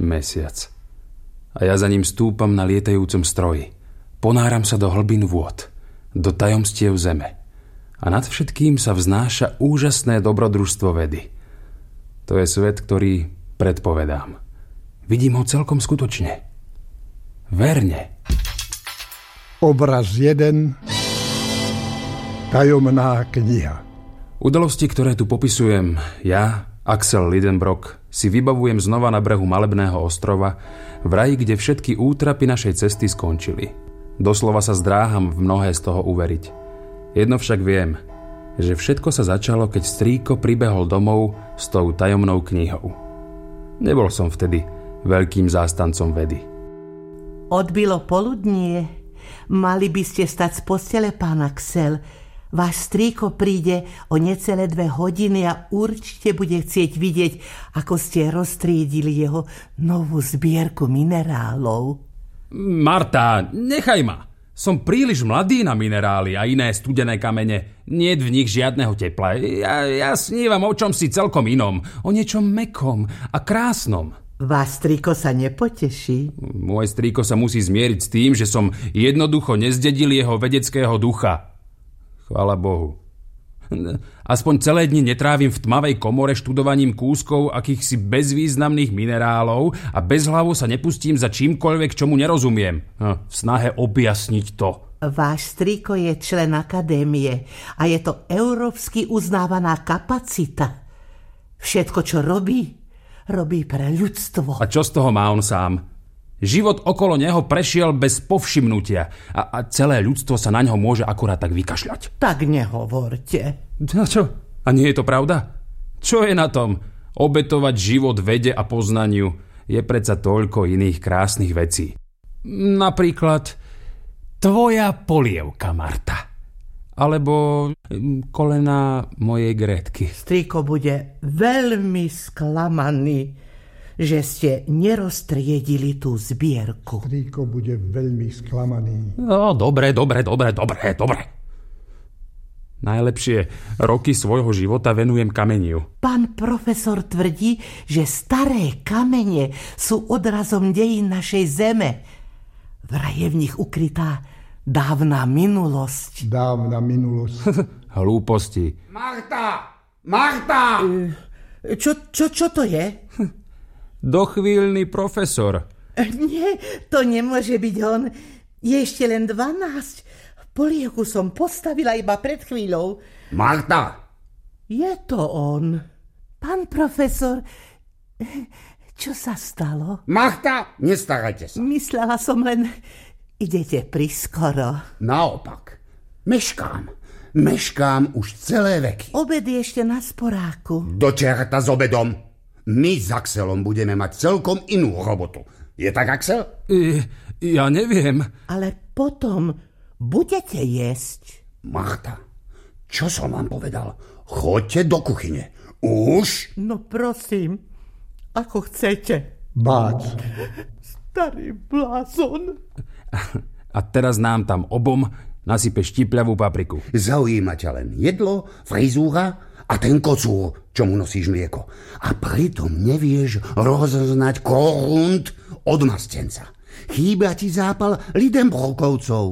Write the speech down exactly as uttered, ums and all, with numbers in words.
Mesiac. A ja za ním stúpam na lietajúcom stroji. Ponáram sa do hlbín vôd, do tajomstiev zeme. A nad všetkým sa vznáša úžasné dobrodružstvo vedy. To je svet, ktorý predpovedám. Vidím ho celkom skutočne. Verne. Obraz jeden. Tajomná kniha. Udalosti, ktoré tu popisujem, ja, Axel Lidenbrock, si vybavujem znova na brehu malebného ostrova, v raji, kde všetky útrapy našej cesty skončili. Doslova sa zdráham v mnohé z toho uveriť. Jedno však viem, že všetko sa začalo, keď strýko pribehol domov s tou tajomnou knihou. Nebol som vtedy veľkým zástancom vedy. Odbilo poludnie. Mali by ste stať z postele, pán Axel. Váš strýko príde o necelé dve hodiny a určite bude chcieť vidieť, ako ste roztriedili jeho novú zbierku minerálov. Marta, nechaj ma. Som príliš mladý na minerály a iné studené kamene. Niet v nich žiadneho tepla. Ja, ja snívam o čomsi celkom inom. O niečom mäkkom a krásnom. Váš strýko sa nepoteší? Môj strýko sa musí zmieriť s tým, že som jednoducho nezdedil jeho vedeckého ducha. Chvála Bohu. Aspoň celé dni netrávim v tmavej komore študovaním kúskov akýchsi bezvýznamných minerálov a bezhlavo sa nepustím za čímkoľvek, čomu nerozumiem. V snahe objasniť to. Váš strýko je člen akadémie a je to európsky uznávaná kapacita. Všetko, čo robí, robí pre ľudstvo. A čo z toho má on sám? Život okolo neho prešiel bez povšimnutia a, a celé ľudstvo sa na ňo môže akurát tak vykašľať. Tak nehovorte. No čo? A nie je to pravda? Čo je na tom? Obetovať život vede a poznaniu je predsa toľko iných krásnych vecí. Napríklad tvoja polievka, Marta. Alebo kolena mojej Grétky. Strýko bude veľmi sklamaný, že ste neroztriedili tú zbierku. Strýko bude veľmi sklamaný. No, dobre, dobre, dobre, dobre, dobre. Najlepšie roky svojho života venujem kameniu. Pán profesor tvrdí, že staré kamene sú odrazom dejín našej zeme. Vraj je v nich ukrytá dávna minulosť. Dávna minulosť. Hlúposti. Marta! Marta! Čo, čo, čo to je? Dochvíľný profesor. Nie, to nemôže byť on. Je ešte len dvanásť. Polievku som postavila iba pred chvíľou. Marta! Je to on. Pán profesor, čo sa stalo? Marta, nestarajte sa. Myslela som len, idete priskoro. Naopak, meškám. Meškám už celé veky. Obed je ešte na sporáku. Do čerta s obedom. My s Axelom budeme mať celkom inú robotu. Je tak, Axel? I, ja neviem. Ale potom budete jesť. Marta, čo som vám povedal? Choďte do kuchyne. Už? No prosím, ako chcete. Bác. Starý blázon. A teraz nám tam obom nasype štipľavú papriku. Zaujíma ťa len jedlo, frizúra a ten kocúr, čo mu nosíš mlieko. A pritom nevieš rozoznať korund od mastenca. Chýba ti zápal Lidenbrockovcov.